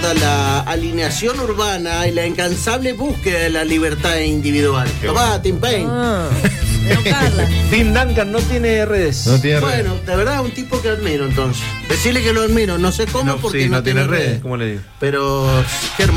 representa la alineación urbana y la incansable búsqueda de la libertad individual. Tomá, Tim Payne. No, Carla. Tim Duncan no tiene redes. No tiene redes. Bueno, de verdad, un tipo que admiro entonces. Decirle que lo admiro, no sé cómo, porque sí, no tiene redes. ¿Cómo le digo? Pero qué hermoso.